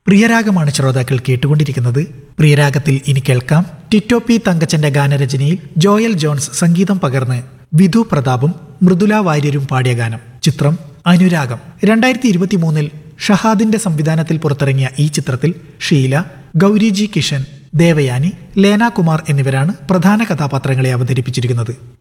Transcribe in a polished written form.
പ്രിയരാഗമാണ് ശ്രോതാക്കൾ കേട്ടുകൊണ്ടിരിക്കുന്നത്. പ്രിയരാഗത്തിൽ ഇനി കേൾക്കാം ടിറ്റോ പി തങ്കച്ചന്റെ ഗാനരചനയിൽ ജോയൽ ജോൺസ് സംഗീതം പകർന്ന് വിധു പ്രതാപും മൃദുല വാര്യരും പാടിയ ഗാനം. ചിത്രം അനുരാഗം. 2023 ഷഹാദിന്റെ സംവിധാനത്തിൽ പുറത്തിറങ്ങിയ ഈ ചിത്രത്തിൽ ഷീല, ഗൗരി ജി കിഷൻ, ദേവയാനി, ലേന കുമാർ എന്നിവരാണ് പ്രധാന കഥാപാത്രങ്ങളെ അവതരിപ്പിച്ചിരിക്കുന്നത്.